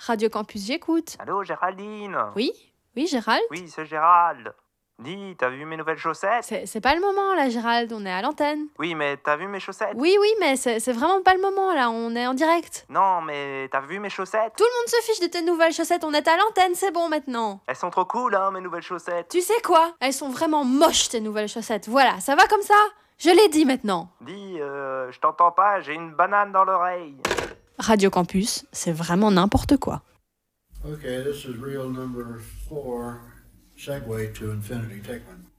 Radio Campus, j'écoute. Allô, Géraldine? Oui? Oui, Gérald? Oui, c'est Gérald. Dis, t'as vu mes nouvelles chaussettes? C'est pas le moment, là, Gérald, on est à l'antenne. Oui, mais t'as vu mes chaussettes? Oui, mais c'est vraiment pas le moment, là, on est en direct. Non, mais t'as vu mes chaussettes? Tout le monde se fiche de tes nouvelles chaussettes, on est à l'antenne, c'est bon maintenant. Elles sont trop cool, hein, mes nouvelles chaussettes. Tu sais quoi? Elles sont vraiment moches, tes nouvelles chaussettes. Voilà, ça va comme ça? Je l'ai dit maintenant. Dis, je t'entends pas, j'ai une banane dans l'oreille. Radio Campus, c'est vraiment n'importe quoi. Okay, this is reel number 4, segue to Infinity. Take one.